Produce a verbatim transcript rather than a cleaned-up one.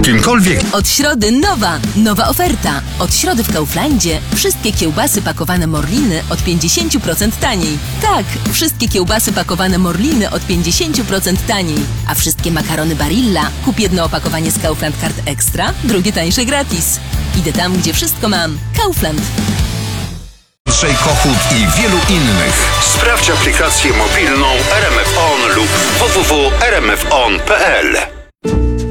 Kimkolwiek. Od środy nowa, nowa oferta. Od środy w Kauflandzie wszystkie kiełbasy pakowane Morliny od pięćdziesiąt procent taniej. Tak, wszystkie kiełbasy pakowane Morliny od pięćdziesiąt procent taniej. A wszystkie makarony Barilla kup jedno opakowanie z Kaufland Card Extra, drugie tańsze gratis. Idę tam, gdzie wszystko mam. Kaufland. Andrzej Kochut i wielu innych. Sprawdź aplikację mobilną R M F On lub w w w kropka r m f on kropka p l.